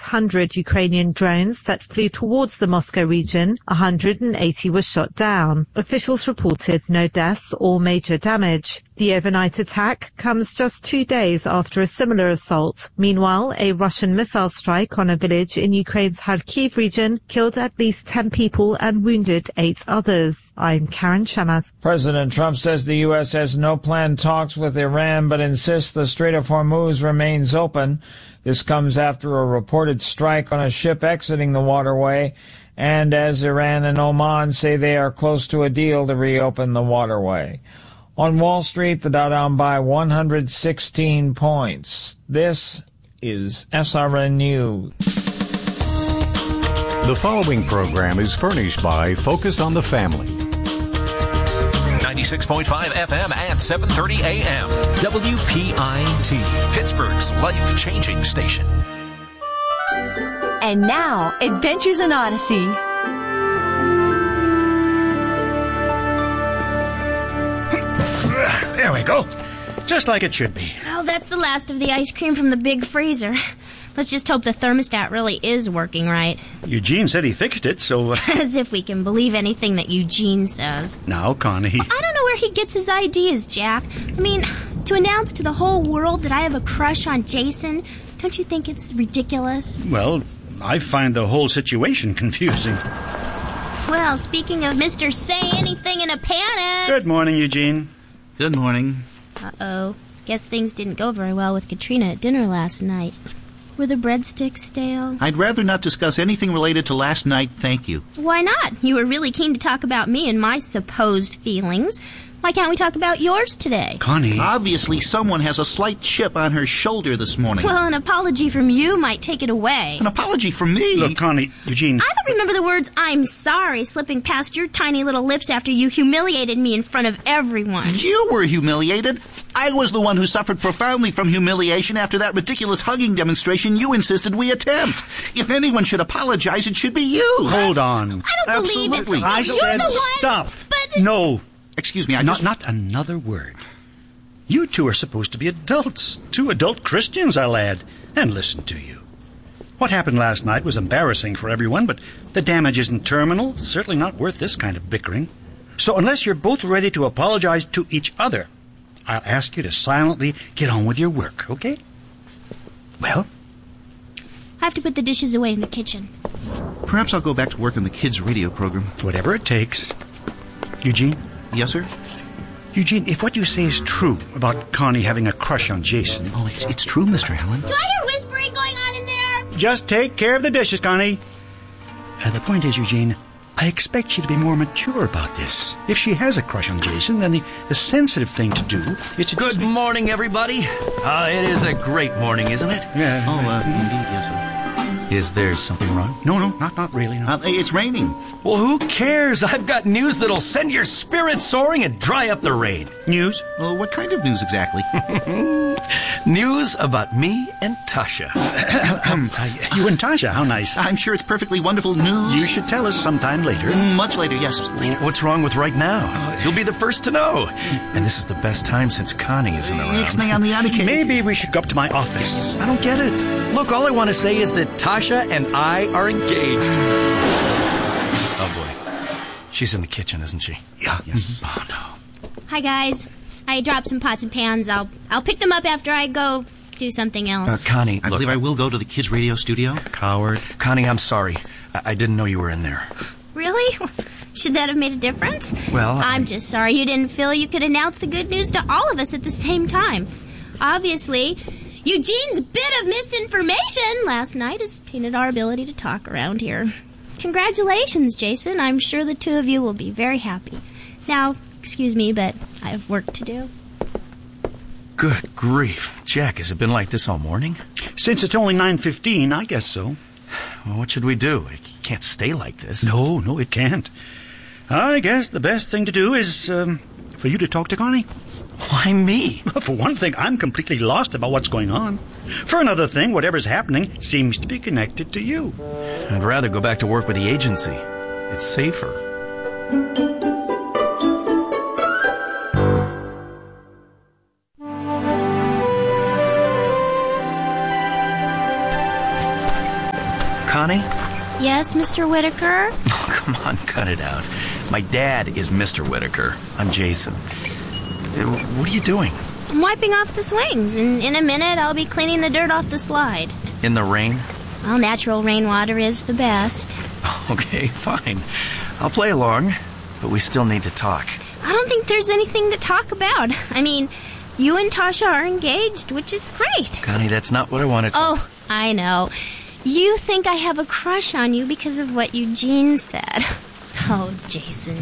600 Ukrainian drones that flew towards the Moscow region, 180 were shot down. Officials reported no deaths or major damage. The overnight attack comes just 2 days after a similar assault. Meanwhile, a Russian missile strike on a village in Ukraine's Kharkiv region killed at least 10 people and wounded 8 others. I'm Karen Shamas. President Trump says the U.S. has no planned talks with Iran, but insists the Strait of Hormuz remains open. This comes after a reported strike on a ship exiting the waterway, and as Iran and Oman say they are close to a deal to reopen the waterway. On Wall Street, the Dow down by 116 points. This is SRN News. The following program is furnished by Focus on the Family. 96.5 FM at 7:30 a.m. WPIT, Pittsburgh's life-changing station. And now, Adventures in Odyssey. There we go. Just like it should be. Well, that's the last of the ice cream from the big freezer. Let's just hope the thermostat really is working right. Eugene said he fixed it, so... As if we can believe anything that Eugene says. Now, Connie... Well, I don't know where he gets his ideas, Jack. I mean, to announce to the whole world that I have a crush on Jason, don't you think it's ridiculous? Well, I find the whole situation confusing. Well, speaking of Mr. Say Anything in a Panic... Good morning, Eugene. Good morning. Uh-oh. Guess things didn't go very well with Katrina at dinner last night. Were the breadsticks stale? I'd rather not discuss anything related to last night, thank you. Why not? You were really keen to talk about me and my supposed feelings. Why can't we talk about yours today? Connie... Obviously, someone has a slight chip on her shoulder this morning. Well, an apology from you might take it away. An apology from me? Look, Connie, Eugene... I don't remember the words "I'm sorry" slipping past your tiny little lips after you humiliated me in front of everyone. You were humiliated. I was the one who suffered profoundly from humiliation after that ridiculous hugging demonstration you insisted we attempt. If anyone should apologize, it should be you. Hold on. I don't believe it. Absolutely. I You're said the one, stop. But... No. Excuse me, Not another word. You two are supposed to be adults. 2 adult Christians, I'll add, and listen to you. What happened last night was embarrassing for everyone, but the damage isn't terminal. Certainly not worth this kind of bickering. So unless you're both ready to apologize to each other, I'll ask you to silently get on with your work, okay? Well? I have to put the dishes away in the kitchen. Perhaps I'll go back to work on the kids' radio program. Whatever it takes. Eugene? Yes, sir? Eugene, if what you say is true about Connie having a crush on Jason... Oh, it's true, Mr. Allen. Do I hear whispering going on in there? Just take care of the dishes, Connie. The point is, Eugene, I expect you to be more mature about this. If she has a crush on Jason, then the sensitive thing to do is to... Good morning, everybody. It is a great morning, isn't it? Yeah. Oh, indeed, yes, sir. Is there something wrong? No, not really. No. It's raining. Well, who cares? I've got news that'll send your spirits soaring and dry up the rain. News? Well, what kind of news exactly? News about me and Tasha. You and Tasha, how nice. I'm sure it's perfectly wonderful news. You should tell us sometime later. Much later, yes. What's wrong with right now? You'll be the first to know. And this is the best time since Connie isn't around. Maybe we should go up to my office. I don't get it. Look, all I want to say is that Tasha and I are engaged. Oh, boy. She's in the kitchen, isn't she? Yeah. Yes. Oh, no. Hi, guys. I dropped some pots and pans. I'll pick them up after I go do something else. Connie, I believe I will go to the kids' radio studio. Coward. Connie, I'm sorry. I didn't know you were in there. Really? Should that have made a difference? Well, I'm just sorry you didn't feel you could announce the good news to all of us at the same time. Obviously, Eugene's bit of misinformation last night has tainted our ability to talk around here. Congratulations, Jason. I'm sure the two of you will be very happy. Now, excuse me, but I have work to do. Good grief. Jack, has it been like this all morning? Since it's only 9:15, I guess so. Well, what should we do? It can't stay like this. No, it can't. I guess the best thing to do is for you to talk to Connie. Why me? For one thing, I'm completely lost about what's going on. For another thing, whatever's happening seems to be connected to you. I'd rather go back to work with the agency. It's safer. Connie? Yes, Mr. Whitaker? Oh, come on, cut it out. My dad is Mr. Whitaker. I'm Jason. What are you doing? I'm wiping off the swings, and in a minute I'll be cleaning the dirt off the slide. In the rain? Well, natural rainwater is the best. Okay, fine. I'll play along, but we still need to talk. I don't think there's anything to talk about. I mean, you and Tasha are engaged, which is great. Connie, that's not what I wanted to... Oh, I know. You think I have a crush on you because of what Eugene said. Oh, Jason.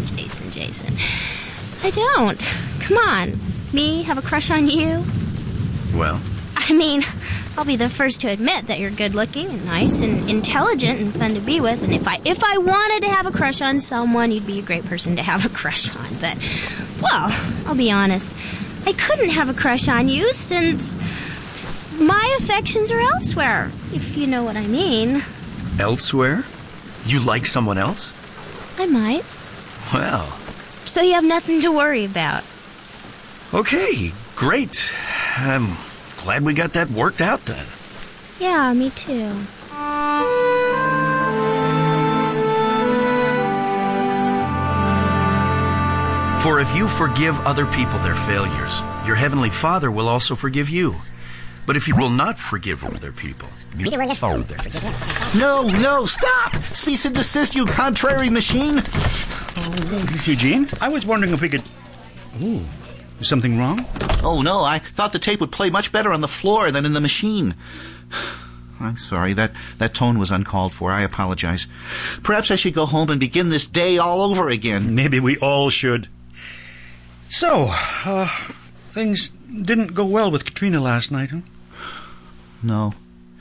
I don't. Come on. Me have a crush on you? Well? I mean, I'll be the first to admit that you're good looking and nice and intelligent and fun to be with. And if I wanted to have a crush on someone, you'd be a great person to have a crush on. But, well, I'll be honest. I couldn't have a crush on you since my affections are elsewhere, if you know what I mean. Elsewhere? You like someone else? I might. Well. So you have nothing to worry about. Okay, great. I'm glad we got that worked out then. Yeah, me too. For if you forgive other people their failures, your heavenly Father will also forgive you. But if you will not forgive other people, No, stop! Cease and desist, you contrary machine! Eugene, I was wondering if we could... Ooh, is something wrong? Oh, no, I thought the tape would play much better on the floor than in the machine. I'm sorry, that tone was uncalled for. I apologize. Perhaps I should go home and begin this day all over again. Maybe we all should. So, things didn't go well with Katrina last night, huh? No.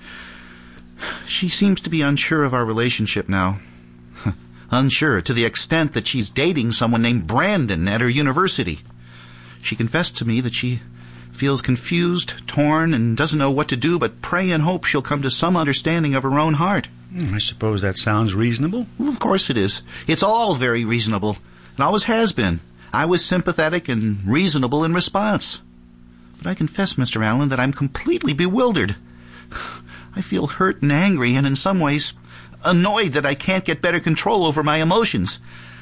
She seems to be unsure of our relationship now. Unsure to the extent that she's dating someone named Brandon at her university. She confessed to me that she feels confused, torn, and doesn't know what to do but pray and hope she'll come to some understanding of her own heart. I suppose that sounds reasonable. Well, of course it is. It's all very reasonable. It always has been. I was sympathetic and reasonable in response. But I confess, Mr. Allen, that I'm completely bewildered. I feel hurt and angry, and in some ways annoyed that I can't get better control over my emotions.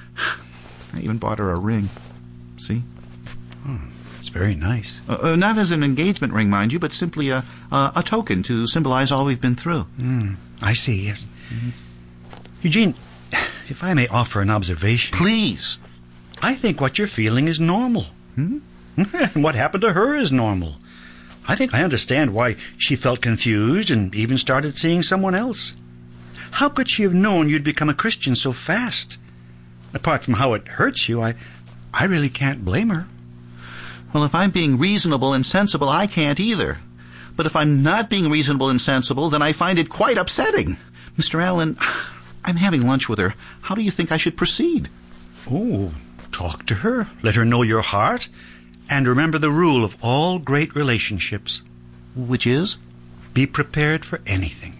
I even bought her a ring. See? Oh, it's very nice. Not as an engagement ring, mind you, but simply a token to symbolize all we've been through. I see, yes. Eugene, if I may offer an observation... Please. I think what you're feeling is normal. What happened to her is normal. I think I understand why she felt confused and even started seeing someone else. How could she have known you'd become a Christian so fast? Apart from how it hurts you, I really can't blame her. Well, if I'm being reasonable and sensible, I can't either. But if I'm not being reasonable and sensible, then I find it quite upsetting. Mr. Allen, I'm having lunch with her. How do you think I should proceed? Oh, talk to her. Let her know your heart. And remember the rule of all great relationships. Which is? Be prepared for anything.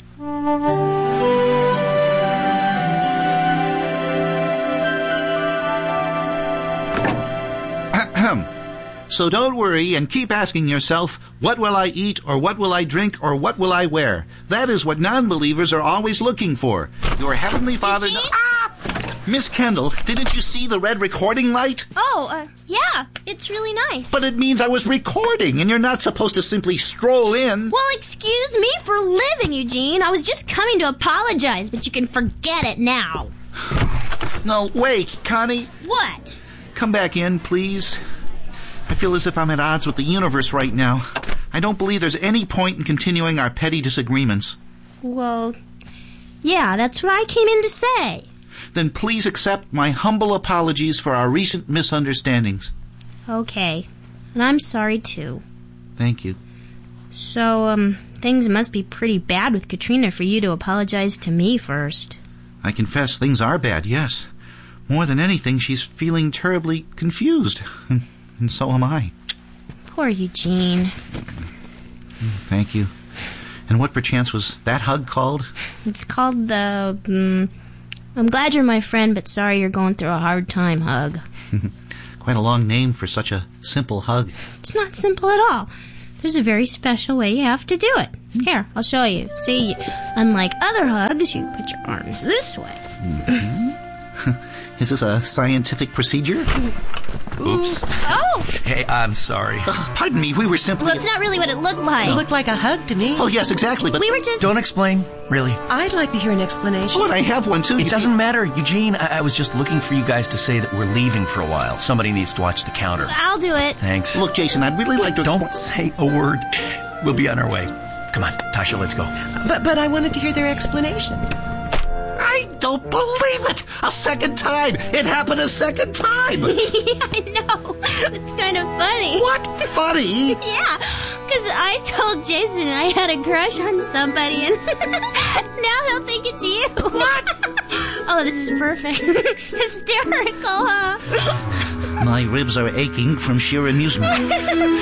So don't worry and keep asking yourself, what will I eat, or what will I drink, or what will I wear? That is what non-believers are always looking for. Your Heavenly Father... Miss Kendall, didn't you see the red recording light? Oh, yeah, it's really nice. But it means I was recording, and you're not supposed to simply stroll in. Well, excuse me for living, Eugene. I was just coming to apologize, but you can forget it now. No, wait, Connie. What? Come back in, please. I feel as if I'm at odds with the universe right now. I don't believe there's any point in continuing our petty disagreements. Well, yeah, that's what I came in to say. Then please accept my humble apologies for our recent misunderstandings. Okay. And I'm sorry, too. Thank you. So, things must be pretty bad with Katrina for you to apologize to me first. I confess things are bad, yes. More than anything, she's feeling terribly confused. And so am I. Poor Eugene. Thank you. And what perchance was that hug called? It's called the, I'm glad you're my friend, but sorry you're going through a hard time hug. Quite a long name for such a simple hug. It's not simple at all. there's a very special way you have to do it. Here, I'll show you. See, unlike other hugs, you put your arms this way. Is this a scientific procedure? Oops. Oh! Hey, I'm sorry. Pardon me, we were simply... Well, it's not really what it looked like. It looked like a hug to me. Oh, yes, exactly, but... We were just... Don't explain, really. I'd like to hear an explanation. Oh, and I have one, too. It doesn't matter, Eugene. I was just looking for you guys to say that we're leaving for a while. Somebody needs to watch the counter. I'll do it. Thanks. Look, Jason, I'd really like to... Don't say a word. We'll be on our way. Come on, Tasha, let's go. But I wanted to hear their explanation. I don't believe it! A second time! It happened a second time! I know. It's kind of funny. What? Funny? Yeah, because I told Jason I had a crush on somebody, and now he'll think it's you. What? Oh, this is perfect. Hysterical, huh? My ribs are aching from sheer amusement.